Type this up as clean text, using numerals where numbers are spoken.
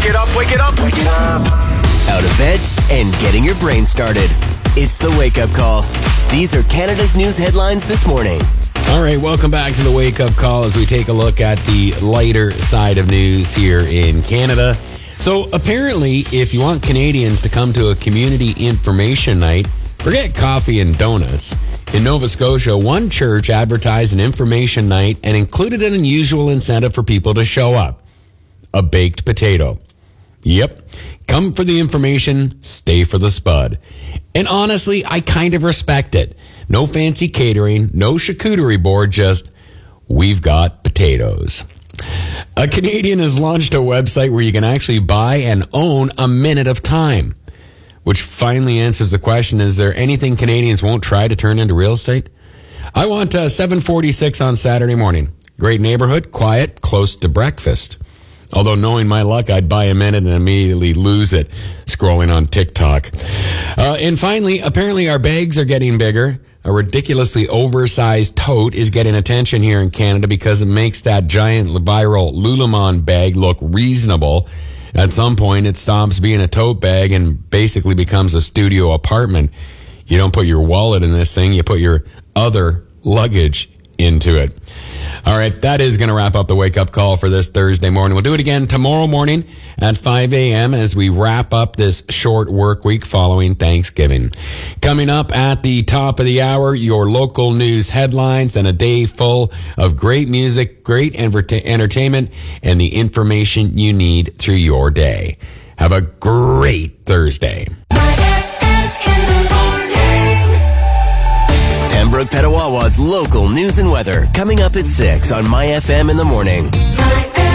it up, wake it up, wake it up. Out of bed and getting your brain started. It's the Wake Up Call. These are Canada's news headlines this morning. All right, welcome back to the Wake Up Call as we take a look at the lighter side of news here in Canada. So apparently, if you want Canadians to come to a community information night, forget coffee and donuts. In Nova Scotia, one church advertised an information night and included an unusual incentive for people to show up. A baked potato. Yep. Come for the information, stay for the spud. And honestly, I kind of respect it. No fancy catering, no charcuterie board, just, we've got potatoes. A Canadian has launched a website where you can actually buy and own a minute of time, which finally answers the question, is there anything Canadians won't try to turn into real estate? I want 7:46 on Saturday morning. Great neighborhood, quiet, close to breakfast. Although knowing my luck, I'd buy a minute and immediately lose it scrolling on TikTok. And finally, apparently our bags are getting bigger. A ridiculously oversized tote is getting attention here in Canada because it makes that giant viral Lululemon bag look reasonable. At some point, it stops being a tote bag and basically becomes a studio apartment. You don't put your wallet in this thing, you put your other luggage into it. All right, that is going to wrap up the Wake Up Call for this Thursday morning. We'll do it again tomorrow morning at 5 a.m. as we wrap up this short work week following Thanksgiving. Coming up at the top of the hour, your local news headlines and a day full of great music, great entertainment, and the information you need through your day. Have a great Thursday. Pembroke Petawawa's local news and weather coming up at 6 on My FM in the morning.